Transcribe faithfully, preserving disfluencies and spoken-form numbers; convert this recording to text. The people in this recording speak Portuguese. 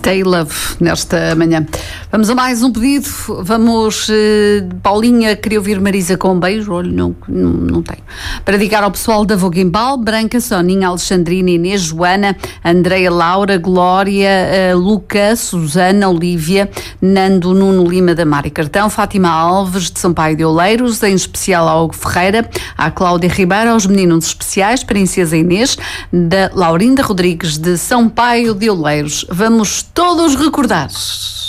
Stay Love, nesta manhã. Vamos a mais um pedido. Vamos, eh, Paulinha queria ouvir Marisa com um beijo, olho, não, não, não tenho. Para dedicar ao pessoal da Voguimbal, Branca, Soninha, Alexandrina, Inês, Joana, Andreia, Laura, Glória, eh, Luca, Susana, Olívia, Nando, Nuno Lima da Mar e Cartão, Fátima Alves de Sampaio de Oleiros, em especial ao Hugo Ferreira, à Cláudia Ribeiro, aos meninos especiais, Princesa Inês, da Laurinda Rodrigues de Sampaio de Oleiros. Vamos todos recordar.